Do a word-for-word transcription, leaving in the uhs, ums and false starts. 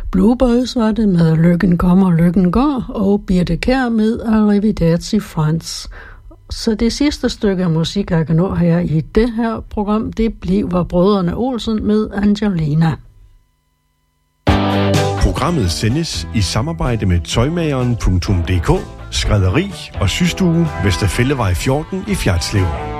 Blueboys var det med Lykken kommer, lykken går, og Birthe Kjær med Arrivederci Frans. Så det sidste stykke musik, jeg kan nå her i det her program, det bliver Brødrene Olsen med Angelina. Programmet sendes i samarbejde med tøjmageren punktum d k, skrædderi og systue Vesterfællevej fjorten i Fjertslev.